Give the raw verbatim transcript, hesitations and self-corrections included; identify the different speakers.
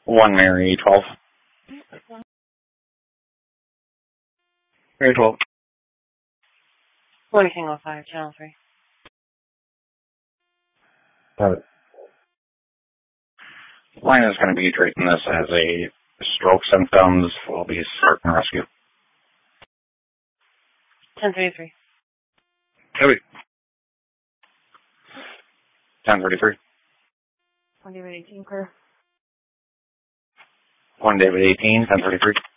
Speaker 1: one Mary twelve. Mary twelve.
Speaker 2: One King five, Channel three.
Speaker 3: Got it.
Speaker 1: Line is going to be treating this as a stroke symptoms. Will be search and rescue.
Speaker 2: ten thirty-three.
Speaker 1: Heavy. ten thirty-three.
Speaker 2: One David eighteen, clear.
Speaker 1: one David eighteen, ten thirty-three.